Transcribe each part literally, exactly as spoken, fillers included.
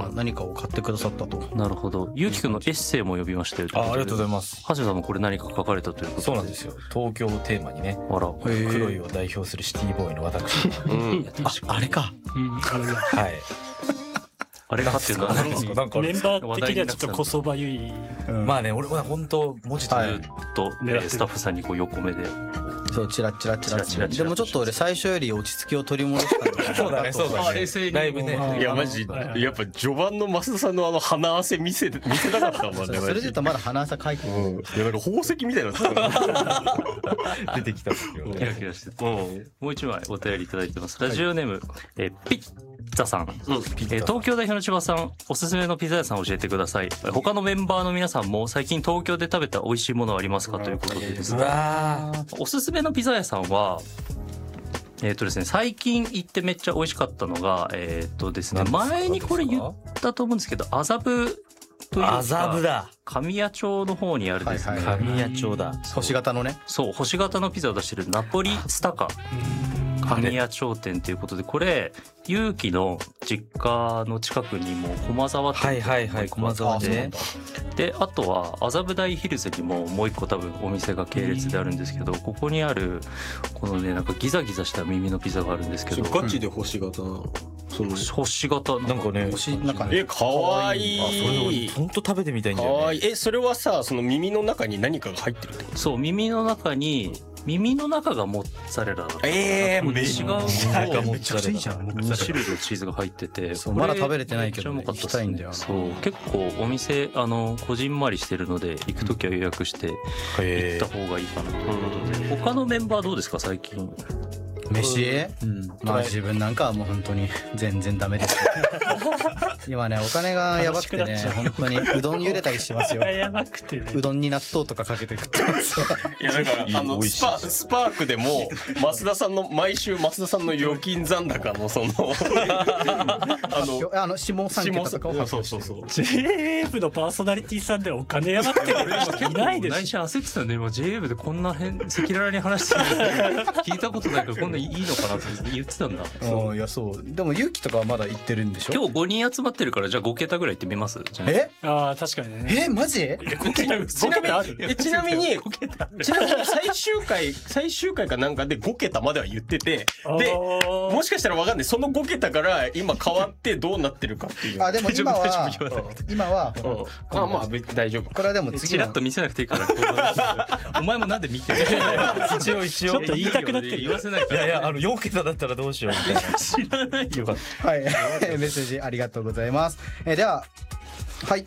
まあ、何かを買ってくださったと。 なるほど。ゆうきくんのエッセイも呼びましたよ。 あ、ありがとうございます。 橋田さんもこれ何か書かれたということで。 そうなんですよ。東京をテーマにね。 あら。 黒いを代表するシティボーイの私。 うん、あ、あれか。 うん、あれだ。 はい。 あれかっていうのは何ですか。 なんかメンバー的にはちょっとこそばゆい。 まあね、俺は本当文字とずっとスタッフさんにこう横目で。 そう、チラチラチラチラ。でもちょっと俺最初より落ち着きを取り戻したんだ。 そうだね、そうだね。ライブね。 いやマジやっぱ序盤の増田さんのあの鼻汗見せ見せたかったもんね。 それで言うとまだ鼻汗かいてる。 いやなんか宝石みたいな出てきた。 キラキラしてて。もう一枚お便りいただいてます。ラジオネームえピッザさん。東京代表の千葉さん、おすすめのピザ屋さん教えてください。他のメンバーの皆さんも最近東京で食べた美味しいものはありますかということでですね。おすすめのピザ屋さんはえっとですね、最近行ってめっちゃ美味しかったのがえっとですね、前にこれ言ったと思うんですけど、麻布というか麻布だ。 神谷町の方にあるですね。 神谷町だ。 星型のね。 そう、星型のピザを出してるナポリスタカ。神谷町店ということで、これ勇気の実家の近くにも駒沢店、 はいはいはい、駒沢で、 であとは麻布台ヒルズにももう一個多分お店が系列であるんですけど、ここにあるこのねなんかギザギザした耳のピザがあるんですけど、 ガチで星型なの。 その星型なんかね、 星なんかえ可愛い。 本当食べてみたいんだよね。 可愛い。えそれはさ、その耳の中に何かが入ってるってこと？ そう、耳の中に耳の中がモッツァレラだった。 ええー、 め違うめちゃくちゃいいじゃん。 に種類のチーズが入ってて、 まだ食べれてないけど行きたいんだよな。 そう、結構お店あのこじんまりしてるので行くときは予約して行った方がいいかなということで。他のメンバーどうですか最近？ 飯、うん、まあ自分なんかはもう本当に全然ダメです今ねお金がやばくてね本当にうどん茹でたりしてますよ。 やばくてね、 うどんに納豆とかかけて食ってますよ。 いやだからあのスパスパークでも増田さんの毎週増田さんの預金残高のそのあのあの下三桁とかをそうそうそうジェイエー 部のパーソナリティさんでお金やばくていないです。 内心焦ってたんで、今 ジェイエー 部でこんな変赤裸々に話してる聞いたことないからこんないいのかなって言ってたんだ。 いやそうでも勇気とかはまだ行ってるんでしょ。 今日ごにん集まってるからじゃあご桁ぐらい行ってみます。 えああ確かにね。 えマジ？ ちなみにちなみにちなみに最終回最終回かなんかでご桁までは言ってて、でもしかしたらわかんない、そのご桁から今変わってどうなってるかっていう。 あでも今は今はあまあ大丈夫。 これはでも次チラッと見せなくていいからお前もなんで見てる一応一応ちょっと言いたくなってる。 言わせない。 いやいやあのよん桁だったらどうしようみたいな。 知らないよ。 はいメッセージありがとうございます。えー、でははい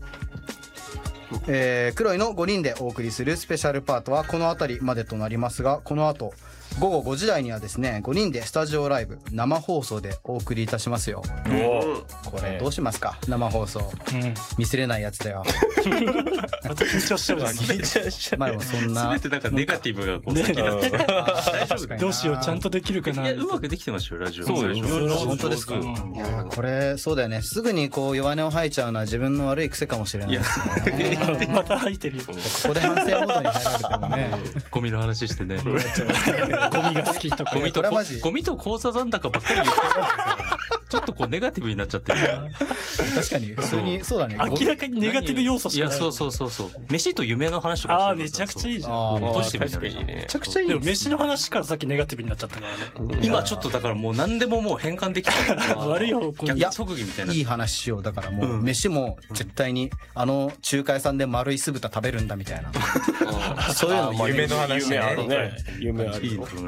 えー、黒いのごにんでお送りするスペシャルパートはこの辺りまでとなりますが、この後ごごごじ台にはですねごにんでスタジオライブ生放送でお送りいたしますよ。これどうしますか生放送、うん、見せれないやつだよまた緊張しちゃうじゃん。 まあでもそんな全てなんかネガティブがこう先だって大丈夫どうしようちゃんとできるかな。 いやうまくできてましたよラジオ。 そうです本当ですか。いやこれそうだよね、すぐにこう弱音を吐いちゃうのは自分の悪い癖かもしれないですね。 また吐いてるよ。ここで反省モードに入られてもねゴミの話してねゴミが好きとかゴミとゴミと口座残高ばっかり言ってるちょっとこうネガティブになっちゃってる。 確かに普通にそうだね。 明らかにネガティブ要素しかない。 いやそうそうそうそう。飯と夢の話とか。 ああめちゃくちゃいいじゃん。 ポジティブになる。 めちゃくちゃいい。 でも飯の話からさっきネガティブになっちゃったからね。 今ちょっとだからもう何でももう変換できたから悪い方向に逆特技みたいな。 いい話しよう。だからもう飯も絶対にあの中華屋さんで丸い酢豚食べるんだみたいなそういうの夢の話ね。 夢ある。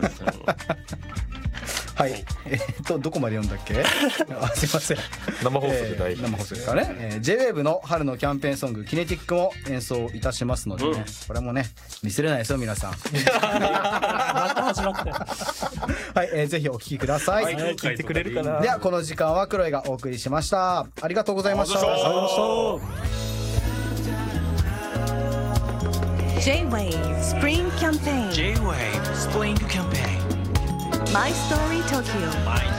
はい、えー、っとどこまで読んだっけあすいません生放送で大丈夫、 えー、生放送ですかね、えー、ジェイウェーブ の春のキャンペーンソングキネティックも演奏いたしますのでね、うん、これもね見せれないですよ皆さんまた始まったよはい、えー、ぜひお聴きください、はい、 聞いてくれるかな。 ではこの時間は黒井がお送りしました。ありがとうございました。 J-Wave Spring Campaign J-Wave Spring Campaign My Story Tokyo